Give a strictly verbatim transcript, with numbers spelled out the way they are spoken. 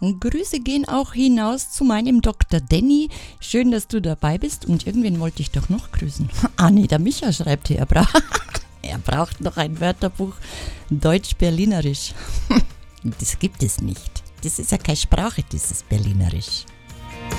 Und Grüße gehen auch hinaus zu meinem Doktor Danny. Schön, dass du dabei bist. Und irgendwen wollte ich doch noch grüßen. Ah nee, der Micha schreibt hier, er, bra- er braucht noch ein Wörterbuch Deutsch-Berlinerisch. Das gibt es nicht. Das ist ja keine Sprache, dieses Berlinerisch.